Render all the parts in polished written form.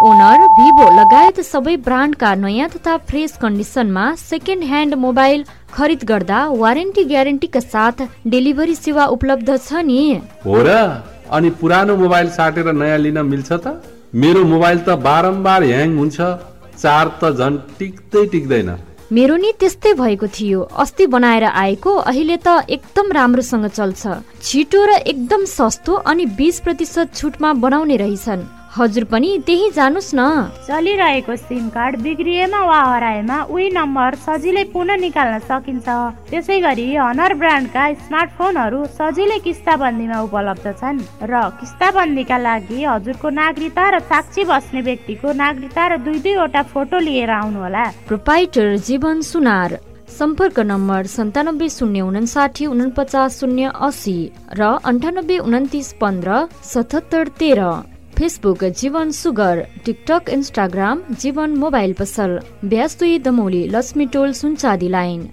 Owner Vivo लगायत सबै ब्रान्डका नयाँ तथा फ्रेस कन्डिसनमा सेकेन्ड ह्यान्ड मोबाइल खरिद गर्दा वारेन्टी ग्यारेन्टीका साथ डेलिभरी सेवा उपलब्ध छ नि। हो र, अनि पुरानो मोबाइल साटेर नयाँ लिन मिल्छ त? मेरो मोबाइल त बारम्बार ह्याङ हुन्छ, चार्ज त झन् टिक्दैन। मेरो नि त्यस्तै भएको थियो। अस्ति बनाएर आएको, अहिले त एकदम राम्रोसँग चल्छ। छिटो र एकदम सस्तो अनि 20% छुटमा बनाउने रहेछन्। हजुर पनि त्यही जानुस् न। चलिरहेको सिम कार्ड बिग्रिएमा वा हराएमा उही नम्बर सजिलै पुनः निकाल्न सकिन्छ। त्यसै गरी हनर ब्रान्डका स्मार्टफोनहरू सजिलै किस्ताबन्दीमा उपलब्ध छन् र किस्ताबन्दीका लागि हजुरको नागरिकता र साक्षी बस्ने व्यक्तिको नागरिकता र दुई-दुईवटा फोटो लिएर आउनुहोला। प्रोपाइटर जीवन सुनार, सम्पर्क नम्बर 97 059 49 080 र 98 29 15 77 13। फेसबुक जीवन सुगर, टिकटक इन्स्टाग्राम जीवन मोबाइल पसल, ब्यास 2 दमौली लक्ष्मी टोल सुनचादी लाइन।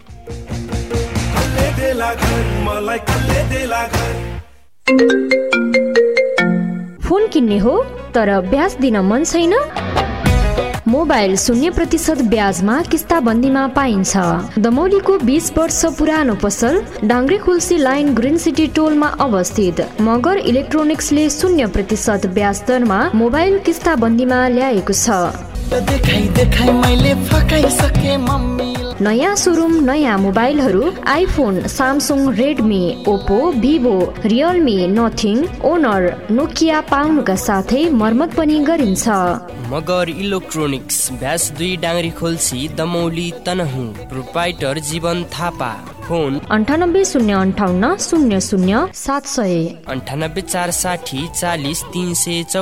फोन किन्ने हो तर ब्याज दिन मन छैन? मोबाइल 0% ब्याजमा किस्ताबन्दीमा पाइन्छ। दमौलीको 20 वर्ष पुरानो पसल डाङ्ग्रेखुल्सी लाइन ग्रिन सिटी टोलमा अवस्थित मगर इलेक्ट्रोनिक्सले 0% ब्याज दरमा मोबाइल किस्ताबन्दीमा ल्याएको छ। नयाँ सोरुम, नयाँ मोबाइलहरू iPhone, Samsung, Redmi, Oppo, Vivo, Realme, nothing, owner, Nokia पाउनुका साथै मर्मत पनि गरिन्छ। Magar electronics, bash 2 डाङ्ग्रेखुल्सी Damauli Tanahun. Proprietor जीवन थापा। फोन 98 058 00 700 98 460 40 314।